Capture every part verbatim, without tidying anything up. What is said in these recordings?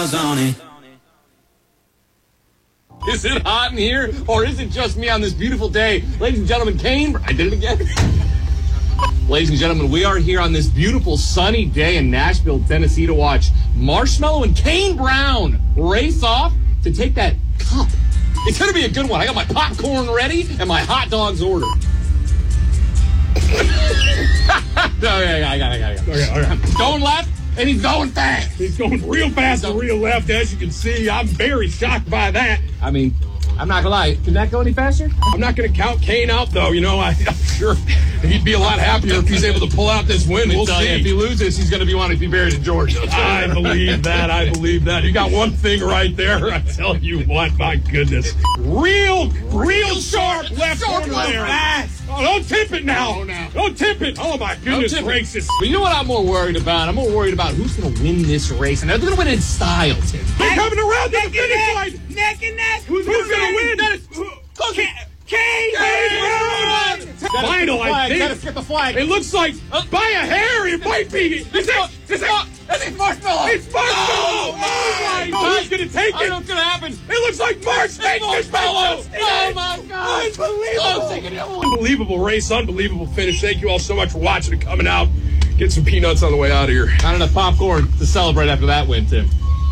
miles on it. Is it hot in here, or is it just me on this beautiful day? Ladies and gentlemen, Kane, I did it again. Ladies and gentlemen, we are here on this beautiful sunny day in Nashville, Tennessee to watch Marshmello and Kane Brown race off to take that cup. It's going to be a good one. I got my popcorn ready and my hot dogs ordered. No, yeah, yeah, I got it, I got it. Okay, okay. Going left, and he's going fast. He's going real fast and real left, as you can see. I'm very shocked by that. I mean, I'm not going to lie. Can that go any faster? I'm not going to count Kane out, though. You know, I, I'm sure he'd be a lot happier if he's able to pull out this win. We'll see. You, if he loses, he's going to be wanting to be buried in Georgia. I believe that. I believe that. You got one thing right there. I tell you what, my goodness. Real, real sharp left corner there. Fast. Oh, don't tip it now. No, no. Don't tip it. Oh, my goodness gracious. But you know what I'm more worried about? I'm more worried about who's going to win this race. And they're going to win in style, Tim. They're coming around to the finish line. Neck and neck. Who's, who's going to win? That is... Kane! Kane Brown! Final, I think. Gotta skip the flag. It looks like, uh, by a hair, it might be. Is it? Is it? It's Marshmello! It's Marshmello! Oh, my God! Who's going to take I it? don't know what's going to happen. It looks like Marsh takes this Marshmello! race. Oh, my God! Unbelievable! Unbelievable race, unbelievable finish. Thank you all so much for watching and coming out. Get some peanuts on the way out of here. Not enough popcorn to celebrate after that win, Tim.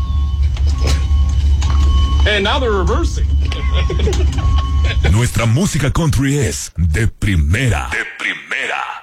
And now they're reversing. Nuestra música country es de primera. De primera.